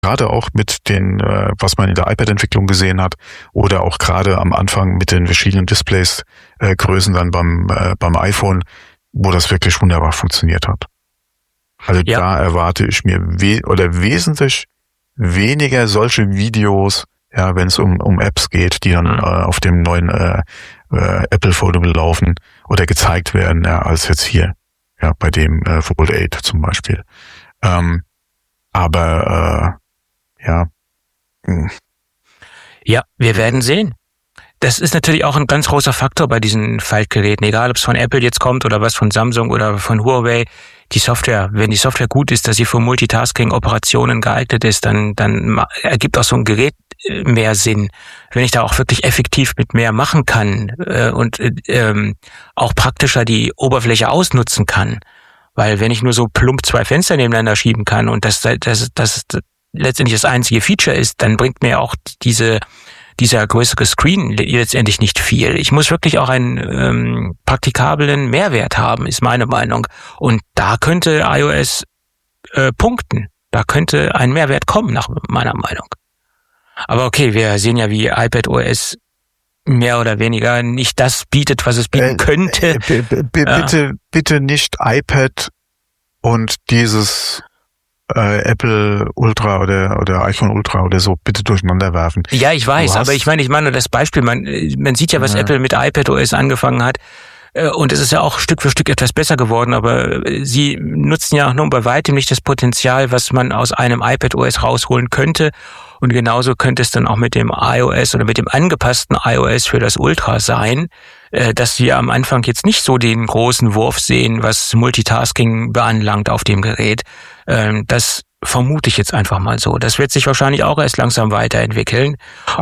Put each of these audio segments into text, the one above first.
gerade auch mit den, was man in der iPad-Entwicklung gesehen hat, oder auch gerade am Anfang mit den verschiedenen Displays, Größen dann beim iPhone, wo das wirklich wunderbar funktioniert hat. Also da erwarte ich mir wesentlich weniger solche Videos, ja, wenn es um Apps geht, die dann auf dem neuen Apple Foldable laufen oder gezeigt werden, ja, als jetzt hier, ja, bei dem Fold 8 zum Beispiel. Ja. Ja, wir werden sehen. Das ist natürlich auch ein ganz großer Faktor bei diesen Faltgeräten, egal ob es von Apple jetzt kommt oder was von Samsung oder von Huawei. Die Software, wenn die Software gut ist, dass sie für Multitasking-Operationen geeignet ist, dann ergibt auch so ein Gerät mehr Sinn. Wenn ich da auch wirklich effektiv mit mehr machen kann und auch praktischer die Oberfläche ausnutzen kann. Weil wenn ich nur so plump 2 Fenster nebeneinander schieben kann und das letztendlich das einzige Feature ist, dann bringt mir auch dieser größere Screen letztendlich nicht viel. Ich muss wirklich auch einen praktikablen Mehrwert haben, ist meine Meinung. Und da könnte iOS punkten. Da könnte ein Mehrwert kommen, nach meiner Meinung. Aber okay, wir sehen ja, wie iPadOS mehr oder weniger nicht das bietet, was es bieten könnte. Bitte nicht iPad und dieses Apple Ultra oder iPhone Ultra oder so bitte durcheinander werfen. Ja, ich weiß, aber ich meine nur das Beispiel, man sieht ja, was Apple mit iPadOS angefangen hat. Und es ist ja auch Stück für Stück etwas besser geworden, aber sie nutzen ja auch nur bei weitem nicht das Potenzial, was man aus einem iPadOS rausholen könnte. Und genauso könnte es dann auch mit dem iOS oder mit dem angepassten iOS für das Ultra sein, dass wir am Anfang jetzt nicht so den großen Wurf sehen, was Multitasking beanlangt auf dem Gerät. Das vermute ich jetzt einfach mal so. Das wird sich wahrscheinlich auch erst langsam weiterentwickeln.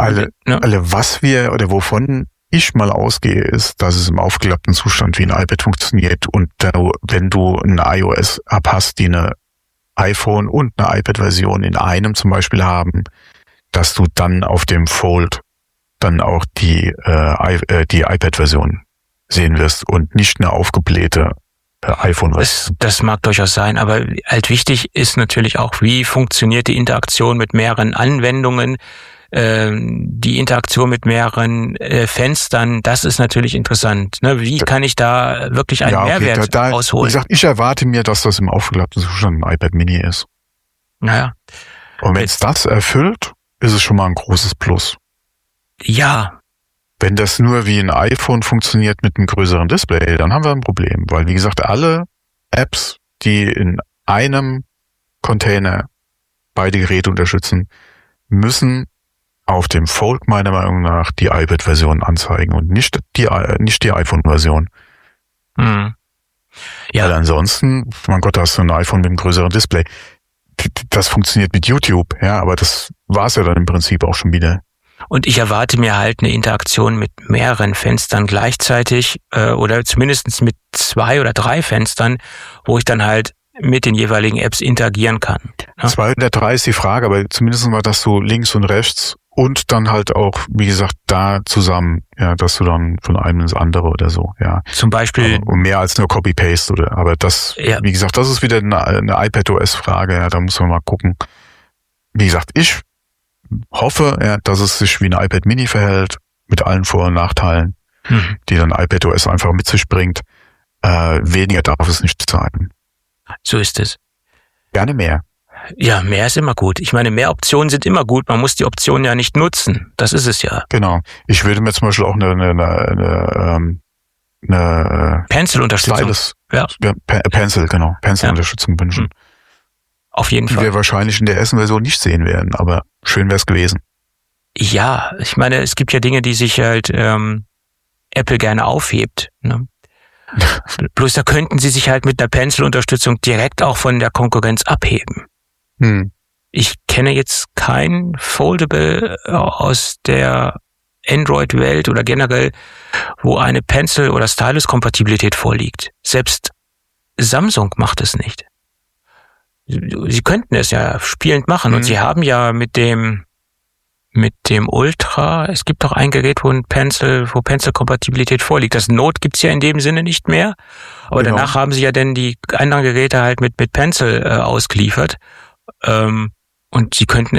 Wovon ich mal ausgehe, ist, dass es im aufgeklappten Zustand wie ein iPad funktioniert und wenn du eine iOS-App hast, die eine iPhone- und eine iPad-Version in einem zum Beispiel haben, dass du dann auf dem Fold dann auch die iPad-Version sehen wirst und nicht eine aufgeblähte iPhone-Version. Das mag durchaus sein, aber halt wichtig ist natürlich auch, wie funktioniert die Interaktion mit mehreren Anwendungen, die Interaktion mit mehreren Fenstern, das ist natürlich interessant. Ne? Wie kann ich da wirklich einen Mehrwert rausholen? Wie gesagt, ich erwarte mir, dass das im aufgeklappten Zustand ein iPad Mini ist. Naja. Und wenn es das erfüllt, ist es schon mal ein großes Plus. Ja. Wenn das nur wie ein iPhone funktioniert mit einem größeren Display, dann haben wir ein Problem. Weil, wie gesagt, alle Apps, die in einem Container beide Geräte unterstützen, müssen auf dem Fold meiner Meinung nach die iPad-Version anzeigen und nicht die iPhone-Version. Ja. Weil ansonsten, mein Gott, da hast du ein iPhone mit einem größeren Display. Das funktioniert mit YouTube, ja, aber das war's ja dann im Prinzip auch schon wieder. Und ich erwarte mir halt eine Interaktion mit mehreren Fenstern gleichzeitig oder zumindest mit 2 oder 3 Fenstern, wo ich dann halt mit den jeweiligen Apps interagieren kann. Ja? 2 oder 3 ist die Frage, aber zumindest mal, dass du links und rechts und dann halt auch, wie gesagt, da zusammen, ja, dass du dann von einem ins andere oder so, ja. Zum Beispiel. Aber mehr als nur Copy-Paste oder, aber das, ja. Wie gesagt, das ist wieder eine iPadOS-Frage, ja, da muss man mal gucken. Wie gesagt, ich hoffe, ja, dass es sich wie ein iPad Mini verhält, mit allen Vor- und Nachteilen, die dann iPadOS einfach mit sich bringt. Weniger darf es nicht sein. So ist es. Gerne mehr. Ja, mehr ist immer gut. Ich meine, mehr Optionen sind immer gut. Man muss die Optionen ja nicht nutzen. Das ist es ja. Genau. Ich würde mir zum Beispiel auch eine Pencil-Unterstützung. Pencil-Unterstützung wünschen. Auf jeden Fall. Die wir wahrscheinlich in der ersten Version nicht sehen werden, aber schön wäre es gewesen. Ja, ich meine, es gibt ja Dinge, die sich halt Apple gerne aufhebt. Ne? Bloß da könnten sie sich halt mit einer Pencil-Unterstützung direkt auch von der Konkurrenz abheben. Ich kenne jetzt kein Foldable aus der Android-Welt oder generell, wo eine Pencil- oder Stylus-Kompatibilität vorliegt. Selbst Samsung macht es nicht. Sie könnten es ja spielend machen und sie haben ja mit dem Ultra, es gibt doch ein Gerät, wo Pencil-Kompatibilität vorliegt. Das Note gibt's ja in dem Sinne nicht mehr, aber genau. Danach haben sie ja dann die anderen Geräte halt mit Pencil ausgeliefert. und sie könnten